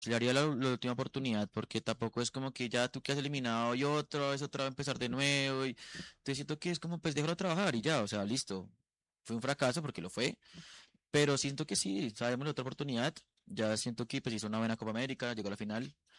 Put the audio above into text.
le haría la última oportunidad porque tampoco es como que ya tú que has eliminado y otra vez empezar de nuevo y te siento que es como pues déjalo trabajar y ya, o sea, listo. Fue un fracaso porque lo fue, pero siento que sí, sabemos la otra oportunidad. Ya siento que pues hizo una buena Copa América, llegó a la final.